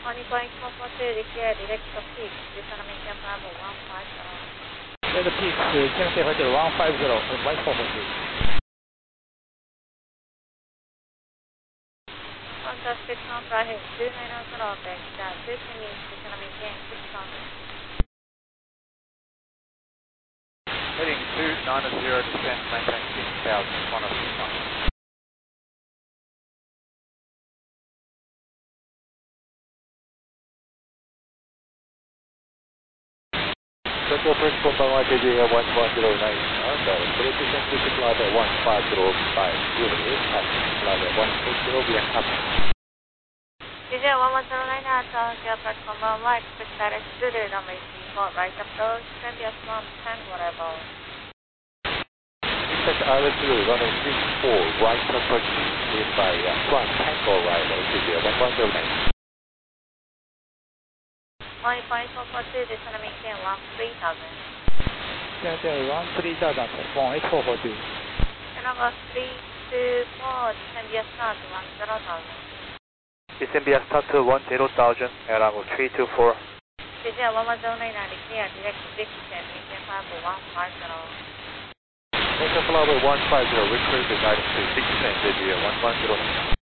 On point 442, declare direct to peak, descend maintain Bravo 150. Clear the peak to Tennessee Hotel 150, on point 442. Contact 6 on Friday, 2900 OPEX, 2 minutes, descend maintain 6,000. Heading 290, descend maintain 6,000, 106 knots. Central First Combat YKG 1109, British Entry Flight 1505, unit Flight 160 via Kappa. DJ 1109 Alpha, First Combat Y, expect direct to the runway 34, right approach, previous 110, whatever. Expect RS runway 34, right approach, cleared by front Tango right, YKG 1109. On point 442, descend maintain 13,000. Descend 13,000, 18442. Number 324, descend via start 10,000. Descend via start to 10,000, Airlanggo 324. DJ 1109, declare direct to peak, descend maintain Bravo 150. Maintain Bravo 150, retrieve the guidance to 6 descend, 110.